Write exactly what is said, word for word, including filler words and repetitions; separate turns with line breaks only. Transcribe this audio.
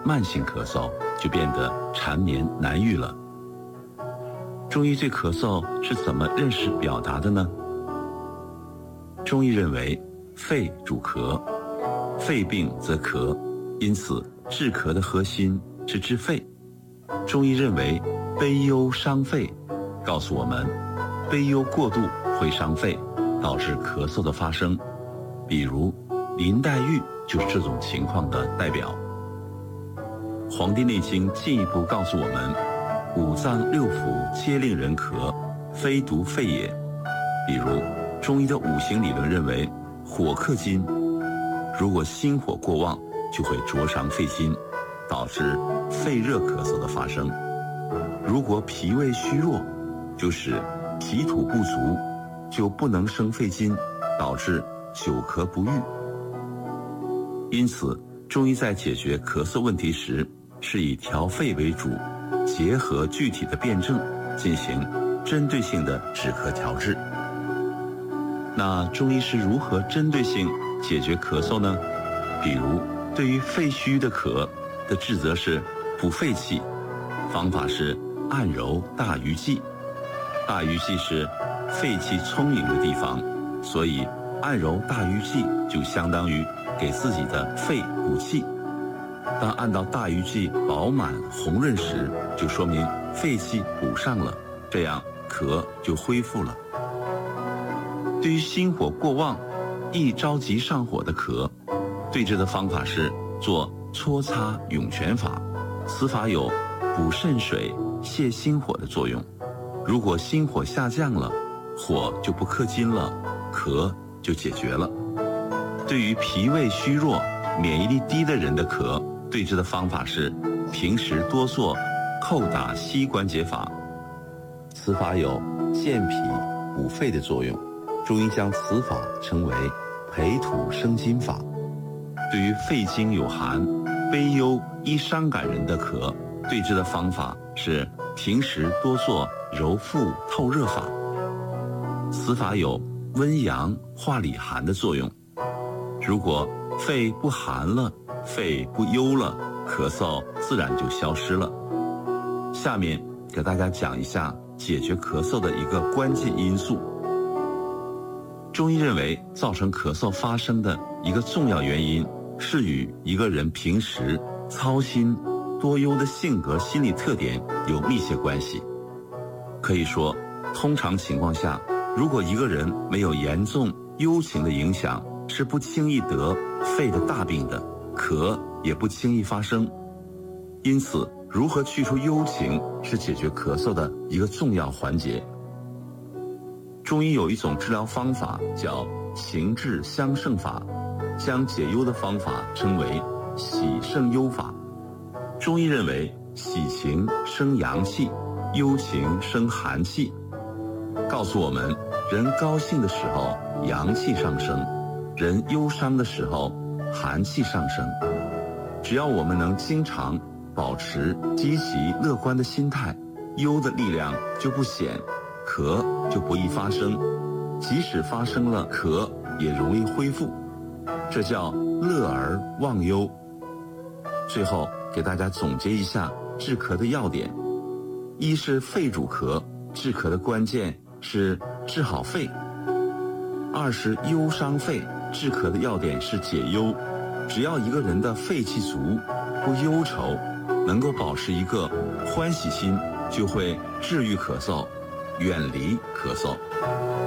慢性咳嗽就变得缠绵难愈了。中医对咳嗽是怎么认识表达的呢？中医认为肺主咳，肺病则咳，因此治咳的核心是治肺。中医认为悲忧伤肺，告诉我们悲忧过度会伤肺，导致咳嗽的发生。比如林黛玉就是这种情况的代表。《黄帝内经》进一步告诉我们，五脏六腑皆令人咳，非独肺也。比如中医的五行理论认为火克金，如果心火过旺就会灼伤肺经，导致肺热咳嗽的发生。如果脾胃虚弱，就使脾土不足，就不能生肺经，导致久咳不愈。因此中医在解决咳嗽问题时，是以调肺为主，结合具体的辩证进行针对性的止咳调治。那中医是如何针对性解决咳嗽呢？比如对于肺虚的咳的治则是补肺气，方法是按揉大鱼际。大鱼际是肺气充盈的地方，所以按揉大鱼际就相当于给自己的肺补气。当按到大鱼际饱满红润时，就说明肺气补上了，这样咳就恢复了。对于心火过旺、易着急上火的咳，对治的方法是做搓擦涌泉法，此法有补肾水、泻心火的作用。如果心火下降了，火就不克金了，咳就解决了。对于脾胃虚弱、免疫力低的人的咳，对治的方法是平时多做叩打膝关节法，此法有健脾补肺的作用。中医将此法称为培土生金法。对于肺经有寒、悲忧易伤感人的咳，对治的方法是平时多做揉腹透热法，此法有温阳化里寒的作用。如果肺不寒了，肺不忧了，咳嗽自然就消失了。下面给大家讲一下解决咳嗽的一个关键因素。中医认为造成咳嗽发生的一个重要原因是与一个人平时操心多忧的性格心理特点有密切关系。可以说，通常情况下，如果一个人没有严重忧情的影响，是不轻易得肺的大病的，咳也不轻易发生。因此，如何去除忧情是解决咳嗽的一个重要环节。中医有一种治疗方法叫情志相胜法，将解忧的方法称为喜胜忧法。中医认为喜情生阳气，忧情生寒气，告诉我们人高兴的时候阳气上升，人忧伤的时候寒气上升。只要我们能经常保持积极乐观的心态，忧的力量就不显，咳就不易发生，即使发生了咳也容易恢复，这叫乐而忘忧。最后给大家总结一下治咳的要点：一是肺主咳，治咳的关键是治好肺；二是忧伤肺，治咳的要点是解忧。只要一个人的肺气足，不忧愁，能够保持一个欢喜心，就会治愈咳嗽，远离咳嗽。